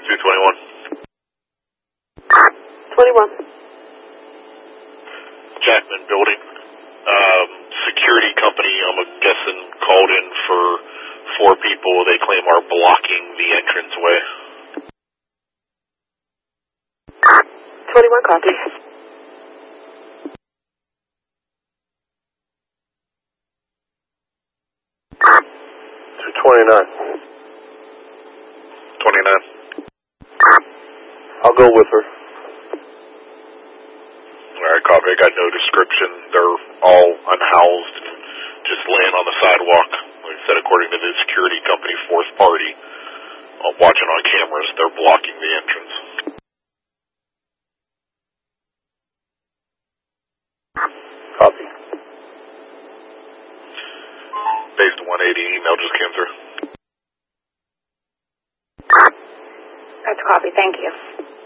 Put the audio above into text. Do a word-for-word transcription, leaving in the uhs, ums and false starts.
two twenty-one. twenty-one. Jackman Building. Um, security company, I'm guessing, called in for four people they claim are blocking the entranceway. twenty-one, copy. two twenty-nine. twenty-nine. I'll go with her. Alright, copy. I got no description. They're all unhoused and just laying on the sidewalk. Like I said, according to the security company, fourth party, uh, watching on cameras, they're blocking the entrance. Copy. Base to one eighty, email just came through. That's a copy, thank you.